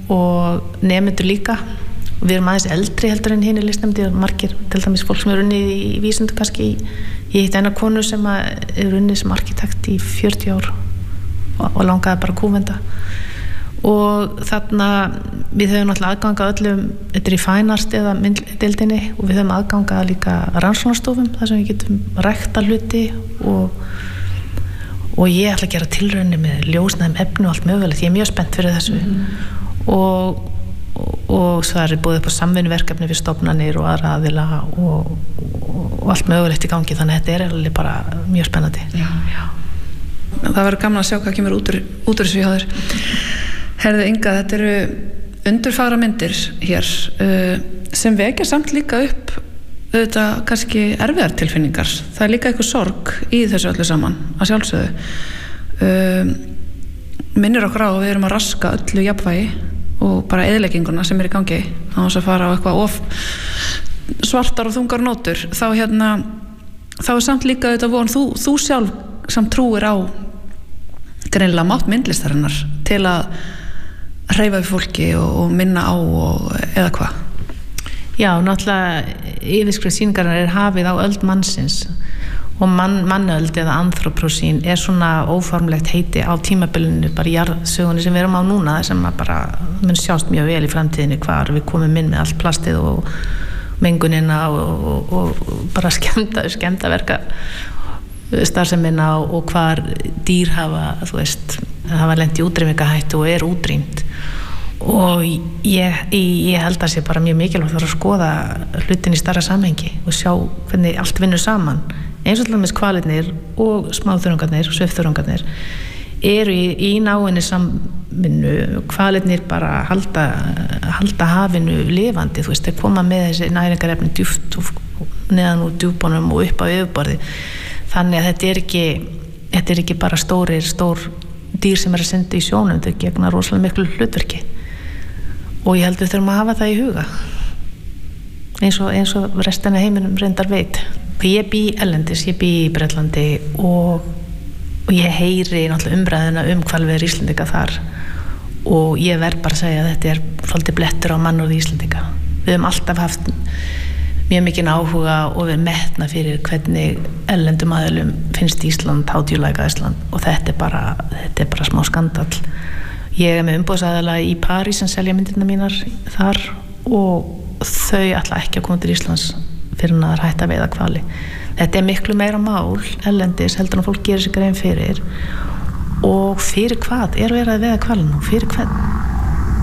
og nemendur líka og við erum aðeins eldri heldur en hinir listnefndir margir, til dæmis fólk sem unnið í vísindum kannski, ég hitti eina konu sem unnið sem arkitekt í 40 ár og langaði bara að kúvenda og þarna við höfum náttúrulega aðgang að öllum, þetta í fænast eða mynddeildinni og við höfum aðgang að líka rannsóknarstofum þar sem við getum rækta hluti og ég ætla að gera tilraunir með ljósnæðum efni og allt mögulegt, ég mjög spennt fyrir þessu og svo búið upp á samvinnuverkefni við stofnanir og aðra aðila og allt mögulegt í gangi, þannig að þetta alveg bara mjög spennandi. Já. Það verður gaman að sjá hvað kemur út úr þessu hjá þér. Herðu Inga, þetta eru undurfagra myndir hér sem vekja samt líka upp auðvitað kannski erfiðar tilfinningar. Það líka eitthvað sorg í þessu öllu saman að sjálfsögðu. Minnir okkur á að við erum að raska öllu jafnvægi og bara eyðilegginguna sem í gangi á þess að fara á eitthvað of svartar og þungar nótur. Þá samt líka auðvitað von þú sjálf samt trúir á greinilega mátt myndlistarinnar til að hreyfa við fólki og minna á eða hvað? Já, náttúrulega yfirskrif sýningarinnar hafið á öld mannsins og mannöld eða anthropocene svona óformlegt heiti á tímabilinu bara í jarðsögunni sem við erum á núna sem bara mun sjást mjög vel í framtíðinni hvar við komum inn með allt plastið og mengunina og bara skemmdaverka starfsemina og hvar dýr hafa lent í útrýmingahættu og útrýmt og ég held að sé bara mjög mikilvægt að skoða hlutin í stærra samhengi og sjá hvernig allt vinnur saman eins og til dæmis hvalirnir og smáþörungarnir og svifþörungarnir eru í náinni samvinnu hvalirnir bara halda hafinu lifandi þeir koma með þessi næringarefni djúpt og neðan úr djúpunum og upp á yfirborði þannig að þetta er ekki bara stór dýr sem að synda í sjónum, þau gegna rosalega miklu hlutverki og ég held við þurfum að hafa það í huga eins og restina heiminum reyndar veit. Ég bý erlendis, ég bý í Bretlandi og ég heyri náttúrulega umræðuna hvalveiðar Íslendinga þar og ég verð bara að segja að þetta svolítið blettur á mannúð Íslendinga. Við höfum alltaf haft mjög mikinn áhuga og við metna fyrir hvernig erlendum aðilum finnst Ísland, how do you like Iceland og þetta er bara smá skandall. Ég með umboðsaðila í París sem selja myndirna mínar þar og þau ætla ekki að koma til Íslands fyrir að það er hægt að veiða hvali. Þetta er miklu meira mál erlendis heldur en fólk gerir sig grein fyrir og fyrir hvað verið að veiða hvalinn og fyrir hvern